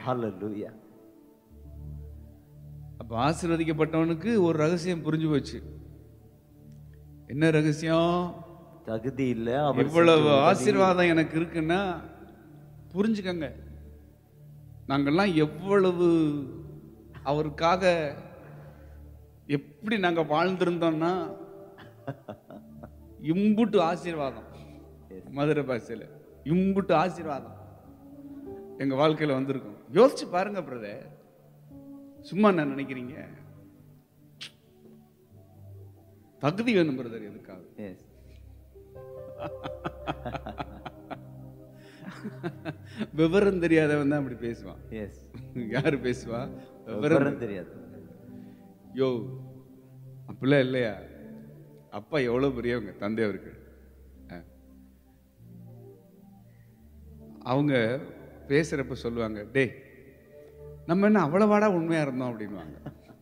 ஹalleluya. அப்ப ஆசீர்வதிக்கப்பட்டவனுக்கு ஒரு ரகசியம் புரிஞ்சு போச்சு. என்ன ரகசியம்? தகுதி இல்ல, அவர் இவ்வளவு ஆசீர்வாதம் எனக்கு இருக்குன்னா புரிஞ்சுக்கங்க, நாங்கெல்லாம் எவ்வளவு அவருக்காக எப்படி நாங்க வாழ்ந்திருந்தோம்னா, இம்புட்டு ஆசீர்வாதம், மதுரை பாஷையில இம்புட்டு ஆசீர்வாதம் எங்க வாழ்க்கையில வந்திருக்கும். யோசிச்சு பாருங்க பிரதர், சும்மா என்ன நினைக்கிறீங்க? தகுதி வேணும் பிரதர். எதுக்காக? விவரம் தெரியாதவன் தான் அப்படி பேசுவான். யாரு பேசுவா? விவரம் தெரியாது. யோ அப்படிலாம் இல்லையா? அப்பா எவ்வளவு பெரியவங்க, தந்தை அவர்கள். அவங்க பேசுறப்ப சொல்லுவாங்க, டே நம்ம என்ன அவ்வளவாடா உண்மையா இருந்தோம் அப்படின்வாங்க.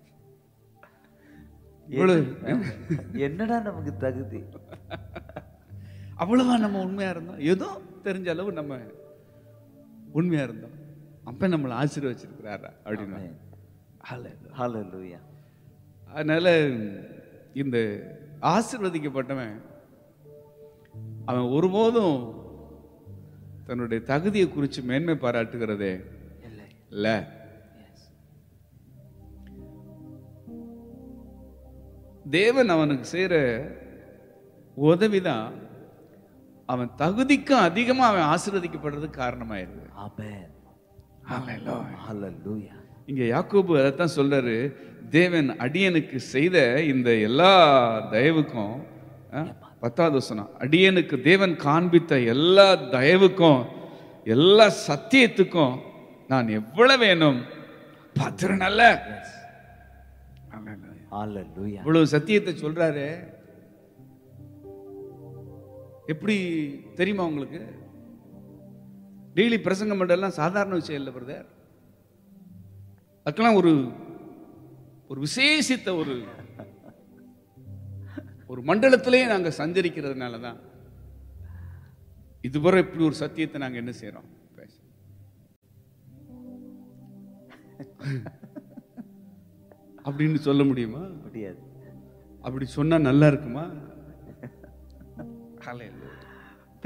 என்னடா நமக்கு தகுதி, அவ்வளவா நம்ம உண்மையா இருந்தோம், ஏதோ தெரிஞ்ச அளவு நம்ம உண்மையா இருந்தோம், அப்ப நம்மளை ஆசீர்வச்சிருக்கிறாரா அப்படின்னு. அதனால இந்த ஆசீர்வதிக்கப்பட்டவன் அவன் ஒருபோதும் தன்னுடைய தகுதியை குறித்து மேன்மை பாராட்டுகிறதே இல்ல. தேவன் அவனுக்கு செய்யற உதவிதான் அவன் தகுதிக்கும் அதிகமா அவன் ஆசீர்வதிக்கப்படுறதுக்கு காரணமாயிருக்கு. இங்க யாக்கோபு அதைத்தான் சொல்றாரு, தேவன் அடியனுக்கு செய்த இந்த எல்லா தயவுக்கும், 10வது வசனம், அடியனுக்கு தேவன் காண்பித்த எல்லா தயவுக்கும் எல்லா சத்தியத்துக்கும் நான் எவ்வளவு வேணும் பாத்திரம் அல்ல. இவ்வளவு சத்தியத்தை சொல்றாரு. எப்படி தெரியுமா உங்களுக்கு? டெய்லி பிரசங்கம் பண்றதெல்லாம் சாதாரண விஷயம் இல்லை பிரதர். அதுக்கெல்லாம் ஒரு விசேஷித்த ஒரு மண்டலத்திலேயே நாங்க சஞ்சரிக்கிறதுனால தான் இதுவரை இப்படி ஒரு சத்தியத்தை நாங்க என்ன செய்யறோம். அப்படின்னு சொல்ல முடியுமா? முடியாது. அப்படி சொன்னா நல்லா இருக்குமா?